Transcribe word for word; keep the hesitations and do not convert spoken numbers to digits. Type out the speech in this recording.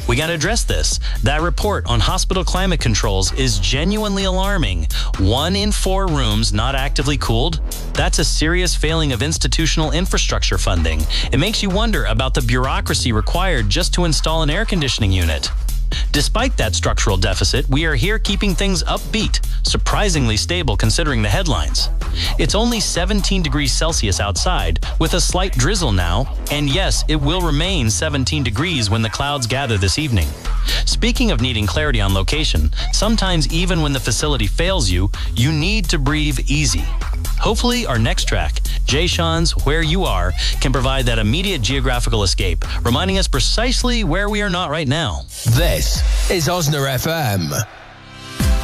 We got to address this. That report on hospital climate controls is genuinely alarming. One in four rooms not actively cooled? That's a serious failing of institutional infrastructure funding. It makes you wonder about the bureaucracy required just to install an air conditioning unit. Despite that structural deficit, we are here keeping things upbeat, surprisingly stable considering the headlines. It's only seventeen degrees Celsius outside, with a slight drizzle now, and yes, it will remain seventeen degrees when the clouds gather this evening. Speaking of needing clarity on location, sometimes even when the facility fails you, you need to breathe easy. Hopefully our next track, Jay Sean's Where You Are, can provide that immediate geographical escape, reminding us precisely where we are not right now. This is Osna F M.